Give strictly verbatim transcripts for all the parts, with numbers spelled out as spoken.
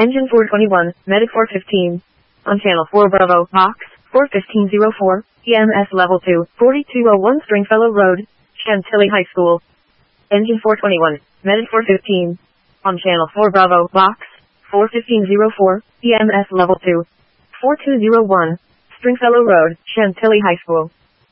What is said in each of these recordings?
Engine four twenty-one, Medic four fifteen. On Channel four Bravo, Box, four fifteen oh four, E M S Level two, forty-two oh one Stringfellow Road, Chantilly High School. Engine four twenty-one, Medic four fifteen. On Channel four Bravo, Box, four fifteen oh four, E M S Level two, forty-two oh one, Stringfellow Road, Chantilly High School.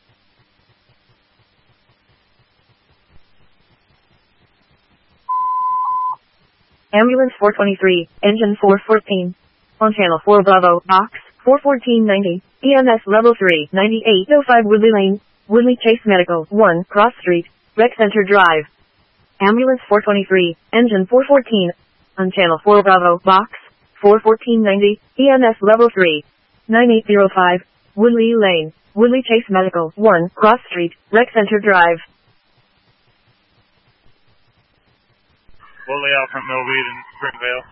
Ambulance four twenty-three, Engine four fourteen. On Channel four Bravo, Box, four fourteen ninety, E M S Level three, ninety-eight oh five Woodley Lane, Woodley Chase Medical, one, Cross Street, Rec Center Drive. Ambulance four twenty-three, Engine four fourteen. On Channel four Bravo, Box, four fourteen ninety, E M S Level three, ninety-eight oh five, Woodley Lane, Woodley Chase Medical, one, Cross Street, Rec Center Drive. Woodley out from Millweed and Springvale.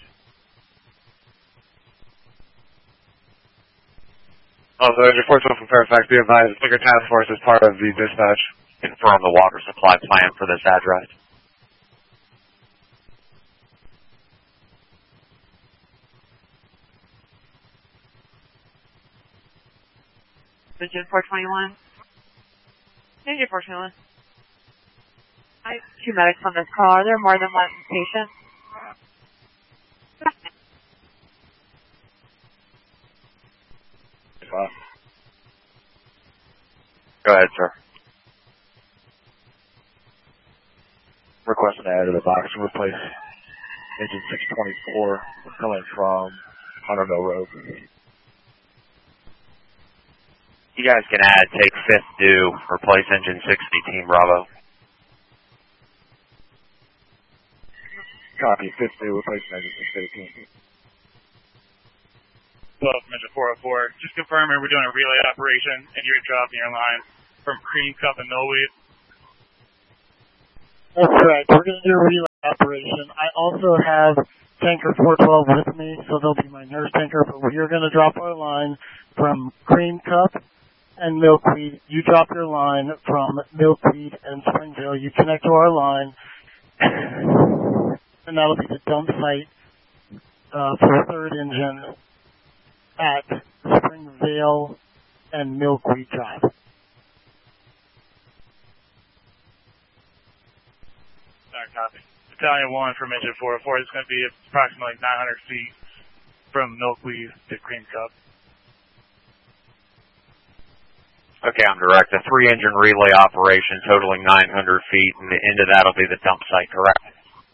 Also, Engine four twelve from Fairfax, be advised, Liquor Task Force is part of the dispatch. Confirm the water supply plan for this address. Engine four twenty-one. Engine four twenty-one. I have two medics on this call. Are there more than one patient? Wow. Go ahead, sir. Requesting to add to the box and replace engine six twenty-four coming from Hunter Mill Road. You guys can add, take fifth due, replace engine sixty, Team Bravo. Copy, fifth due, replace engine six eighteen. Hello, from Engine four oh four. Just confirming we're doing a relay operation and you're dropping your line from Cream Cup and Millweed. That's correct. We're going to do a relay operation. I also have tanker four twelve with me, so they'll be my nurse tanker, but we're going to drop our line from Cream Cup and Milkweed. You drop your line from Milkweed and Springville. You connect to our line, and that'll be the dump site uh, for the third engine at Springvale and Milkweed Drive. Alright, copy. Battalion one from Engine four oh four is going to be approximately nine hundred feet from Milkweed to Cream Cup. Okay, I'm direct. A three-engine relay operation totaling nine hundred feet, and the end of that will be the dump site, correct?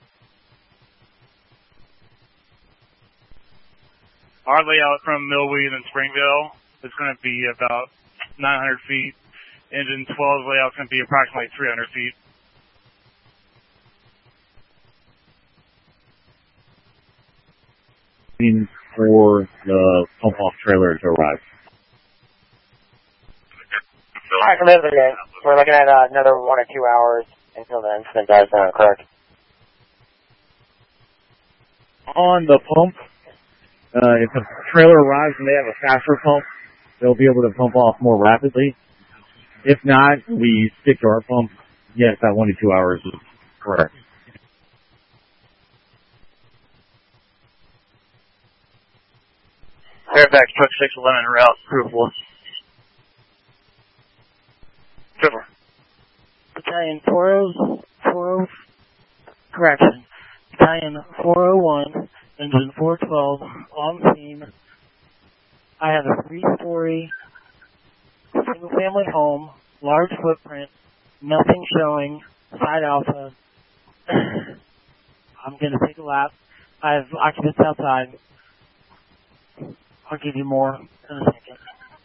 Our layout from Millweed and Springville is going to be about nine hundred feet. Engine twelve's layout is going to be approximately three hundred feet. For the pump-off trailer to arrive. Alright, from Evergreen, we're looking at uh, another one or two hours until the incident dies down, correct? On the pump, uh, if the trailer arrives and they have a faster pump, they'll be able to pump off more rapidly. If not, we stick to our pump. Yes, that one to two hours is correct. Fairfax, truck six eleven en route, crew four. Triple. Battalion four oh, four oh, correction. Battalion four oh one, Engine four twelve, on scene. I have a three-story single-family home, large footprint, nothing showing, side alpha. I'm going to take a lap. I have occupants outside. I'll give you more in a second.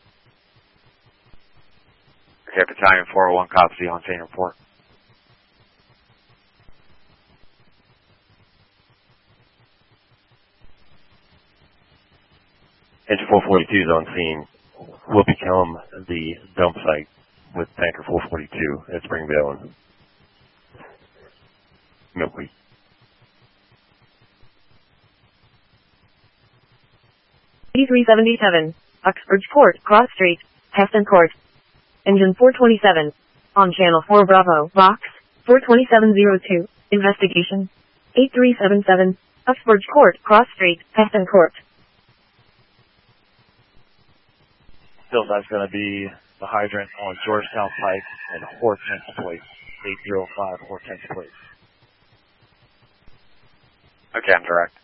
Okay, Battalion four oh one, copy on scene report. Engine four forty-two is on scene. Will become the dump site with tanker four forty-two at Springvale and Milkweed. eighty-three seventy-seven, Uxbridge Court, Cross Street, Heston Court. Engine four twenty-seven. On Channel four Bravo, Box, four twenty-seven oh two, investigation. eight three seven seven, Uxbridge Court, Cross Street, Hampton Court. Hillside's going to be the hydrant on Georgetown Pike and Hortense Place, eight oh five Hortense Place. Okay, I'm direct.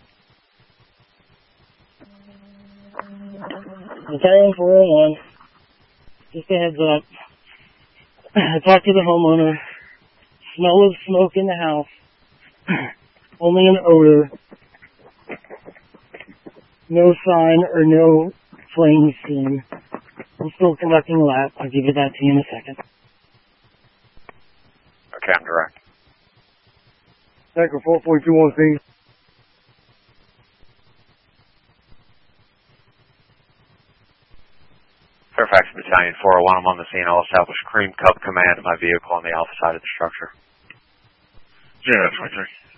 Battalion four oh one, just a heads up. I talked to the homeowner. Smell of smoke in the house. Only an odor. No sign or no flame seen. I'm still conducting a lap. I'll give you that to you in a second. Okay, I'm direct. Tanker four forty-two on scene. Fairfax Battalion four oh one, I'm on the scene. I'll establish Cream Cup command of my vehicle on the alpha side of the structure. zero twenty-three.